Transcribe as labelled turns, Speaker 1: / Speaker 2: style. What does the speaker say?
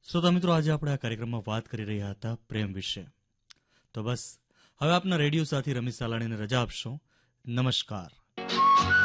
Speaker 1: શ્રોતા મિત્રો, આજે આપણે આ કાર્યક્રમમાં વાત કરી રહ્યા હતા પ્રેમ વિશે. તો બસ હવે આપના રેડિયો સાથી રમેશ સાલાણીને રજા આપશો. નમસ્કાર.